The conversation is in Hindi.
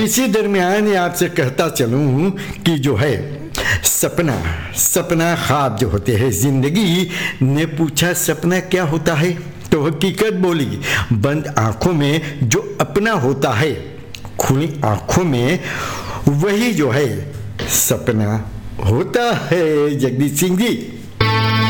इसी दरमियान आपसे कहता चलूं कि जो है सपना ख्वाब जो होते हैं। जिंदगी ने पूछा सपना क्या होता है, तो हकीकत बोली बंद आंखों में जो अपना होता है, खुली आंखों में वही जो है सपना होता है। जगदीश सिंह जी।